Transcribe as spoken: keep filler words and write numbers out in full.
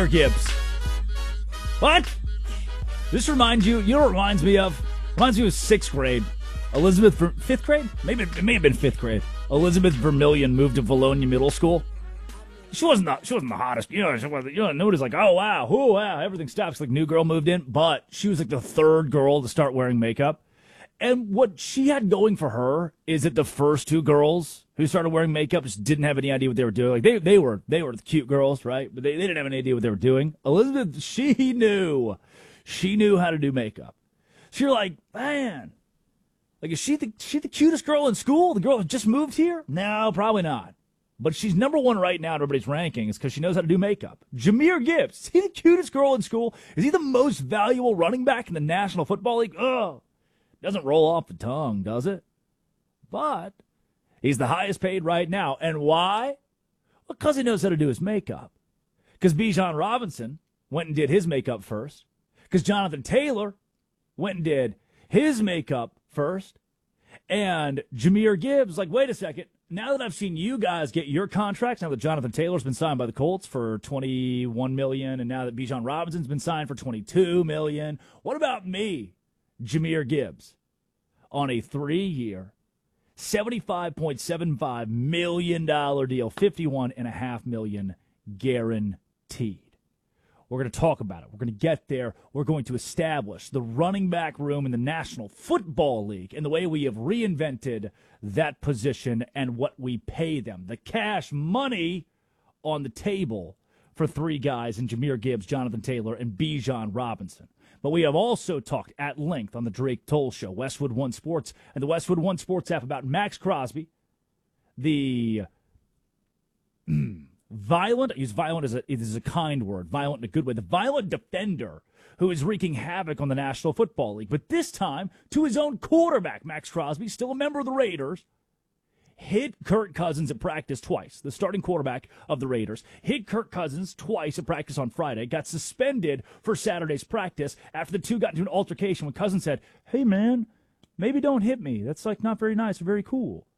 Gibbs. What? This reminds you, you know what it reminds me of? Reminds me of sixth grade. Elizabeth, Ver- fifth grade? Maybe it may have been fifth grade. Elizabeth Vermillion moved to Valonia Middle School. She wasn't the, she wasn't the hottest. You know, she wasn't, you know, nobody's like, oh, wow, oh, wow, everything stops. Like, new girl moved in. But she was like the third girl to start wearing makeup. And what she had going for her is that the first two girls who started wearing makeup just didn't have any idea what they were doing. Like, they, they were they were the cute girls, right? But they, they didn't have any idea what they were doing. Elizabeth, she knew. She knew how to do makeup. So you're like, man, like, is she the, she the cutest girl in school? The girl that just moved here? No, probably not. But she's number one right now in everybody's rankings because she knows how to do makeup. Jahmyr Gibbs, is he the cutest girl in school? Is he the most valuable running back in the National Football League? Ugh. Doesn't roll off the tongue, does it? But he's the highest paid right now. And why? Well, because he knows how to do his makeup. Because Bijan Robinson went and did his makeup first. Because Jonathan Taylor went and did his makeup first. And Jahmyr Gibbs, like, wait a second. Now that I've seen you guys get your contracts, now that Jonathan Taylor's been signed by the Colts for twenty-one million dollars, and now that Bijan Robinson's been signed for twenty-two million dollars, what about me, Jahmyr Gibbs, on a three-year, seventy-five point seven five million dollars deal, fifty-one point five million dollars guaranteed? We're going to talk about it. We're going to get there. We're going to establish the running back room in the National Football League and the way we have reinvented that position and what we pay them. The cash money on the table for three guys in Jahmyr Gibbs, Jonathan Taylor, and Bijan Robinson. But we have also talked at length on the Drake Toll Show, Westwood One Sports, and the Westwood One Sports app about Maxx Crosby, the violent, I use violent as a, it is a kind word, violent in a good way, the violent defender who is wreaking havoc on the National Football League. But this time, to his own quarterback, Maxx Crosby, still a member of the Raiders, hit Kirk Cousins at practice twice. The starting quarterback of the Raiders hit Kirk Cousins twice at practice on Friday, got suspended for Saturday's practice after the two got into an altercation when Cousins said, hey, man, maybe don't hit me. That's, like, not very nice or very cool.